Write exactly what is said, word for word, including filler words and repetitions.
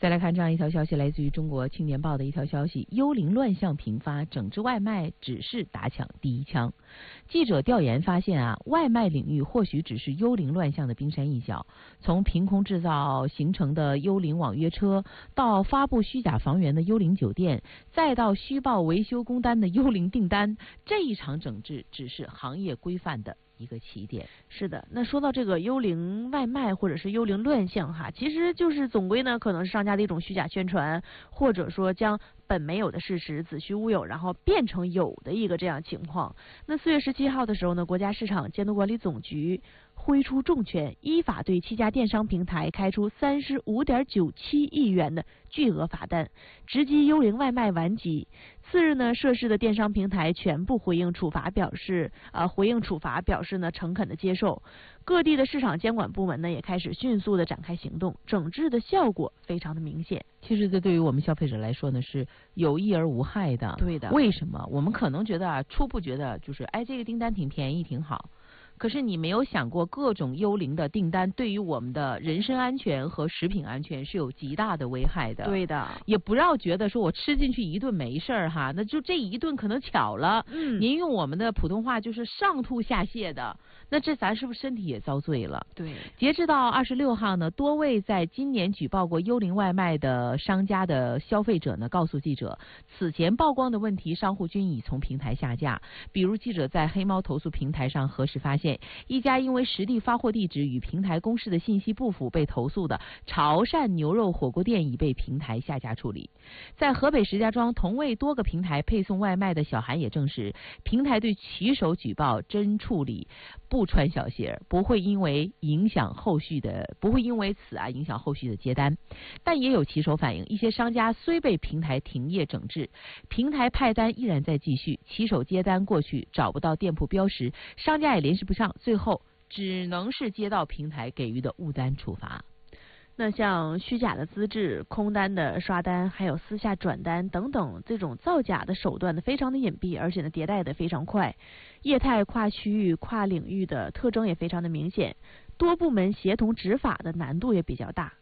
再来看这样一条消息，来自于中国青年报的一条消息：幽灵乱象频发，整治外卖只是打响第一枪。记者调研发现啊，外卖领域或许只是幽灵乱象的冰山一角。从凭空制造形成的幽灵网约车，到发布虚假房源的幽灵酒店，再到虚报维修工单的幽灵订单，这一场整治只是行业规范的一个起点。 是的，那说到这个幽灵外卖或者是幽灵乱象哈，其实就是总归呢可能是商家的一种虚假宣传，或者说将本没有的事实子虚乌有，然后变成有的一个这样情况。那四月十七号的时候呢，国家市场监督管理总局挥出重拳，依法对七家电商平台开出三十五点九七亿元的巨额罚单，直击幽灵外卖顽疾。次日呢，涉事的电商平台全部回应处罚，表示呃回应处罚表示呢诚恳的接受。各地的市场监管部门呢也开始迅速的展开行动，整治的效果非常的明显。 其实这对于我们消费者来说呢是有益而无害的。 对的。 为什么？我们可能觉得啊，初步觉得就是哎这个订单挺便宜挺好。可是你没有想过，各种幽灵的订单对于我们的人身安全和食品安全是有极大的危害的。 对的， 也不要觉得说我吃进去一顿没事儿哈，那就这一顿可能巧了。 嗯， 您用我们的普通话就是上吐下泻的，那这咱是不是身体也遭罪了？ 对。 截至到二十六号呢，多位在今年举报过幽灵外卖的商家的消费者呢，告诉记者，此前曝光的问题，商户均已从平台下架。比如记者在黑猫投诉平台上核实发现，一家因为实地发货地址与平台公示的信息不符被投诉的潮汕牛肉火锅店已被平台下架处理。在河北石家庄，同为多个平台配送外卖的小韩也证实，平台对骑手举报真处理，不穿小鞋，不会因为影响后续的，不会因为此啊影响后续的接单。但也有骑手反映，一些商家虽被平台停业整治，平台派单依然在继续，骑手接单过去找不到店铺标识，商家也联系不上，最后只能是接到平台给予的误单处罚。 那像虚假的资质、空单的刷单，还有私下转单等等，这种造假的手段呢，非常的隐蔽，而且呢迭代的非常快，业态跨区域、跨领域的特征也非常的明显，多部门协同执法的难度也比较大。